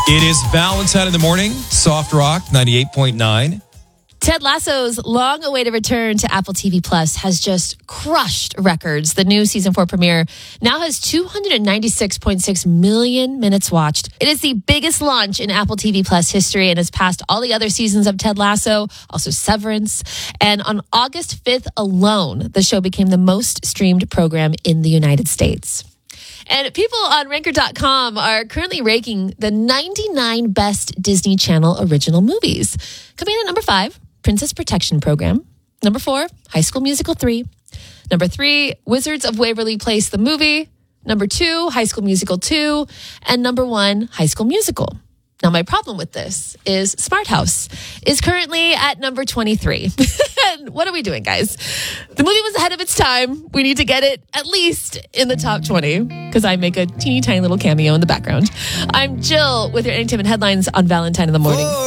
It is Valentine in the morning, Soft Rock 98.9. Ted Lasso's long-awaited return to Apple TV Plus has just crushed records. The new season 4 premiere now has 296.6 million minutes watched. It is the biggest launch in Apple TV Plus history and has passed all the other seasons of Ted Lasso, also Severance. And on August 5th alone, the show became the most streamed program in the United States. And people on Ranker.com are currently ranking the 99 best Disney Channel original movies. Coming in at number 5, Princess Protection Program. Number 4, High School Musical 3. Number 3, Wizards of Waverly Place, the movie. Number 2, High School Musical 2. And number 1, High School Musical. Now, my problem with this is Smart House is currently at number 23. What are we doing, guys? The movie was ahead of its time. We need to get it at least in the top 20 because I make a teeny tiny little cameo in the background. I'm Jill with your entertainment headlines on Valentine in the morning.